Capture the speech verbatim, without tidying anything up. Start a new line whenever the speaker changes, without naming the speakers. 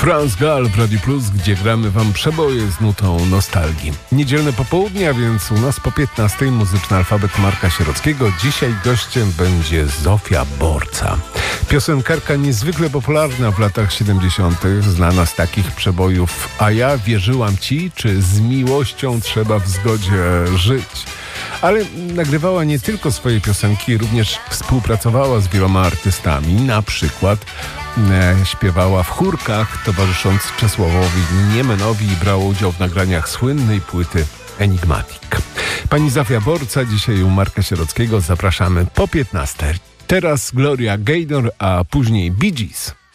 France Gal w Radio Plus, gdzie gramy wam przeboje z nutą nostalgii. Niedzielne popołudnie, a więc u nas po piętnastej muzyczny alfabet Marka Sierockiego. Dzisiaj gościem będzie Zofia Borca. Piosenkarka niezwykle popularna w latach siedemdziesiątych, znana z takich przebojów A ja wierzyłam ci, czy Z miłością trzeba w zgodzie żyć. Ale nagrywała nie tylko swoje piosenki, również współpracowała z wieloma artystami. Na przykład e, śpiewała w chórkach, towarzysząc Czesławowi Niemenowi i brała udział w nagraniach słynnej płyty Enigmatic. Pani Zofia Borca dzisiaj u Marka Sierockiego. Zapraszamy po piętnastej. Teraz Gloria Gaynor, a później Bee Gees.